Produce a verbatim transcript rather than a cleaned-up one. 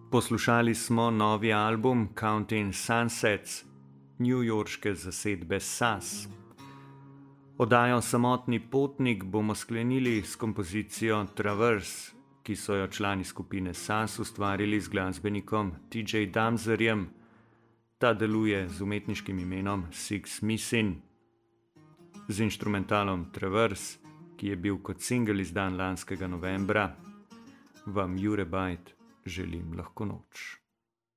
Poslušali smo novi album Counting Sunsets, newyorške zasedbe S A S. Oddajo Samotni potnik bomo sklenili s kompozicijo Traverse, ki so jo člani skupine S A S ustvarili z glasbenikom T J Damserjem. Ta deluje z umetniškim imenom Six Missing. Z inštrumentalom Traverse, ki je bil kot singel izdan lanskega novembra, vam Jure Bajt želim lahko noč.